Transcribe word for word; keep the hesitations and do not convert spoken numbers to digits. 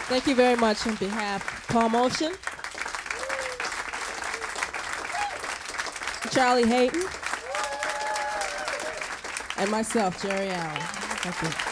Thank you very much on behalf of Paul Motion, Charlie Hayden, and myself, Jerry Allen. Thank you.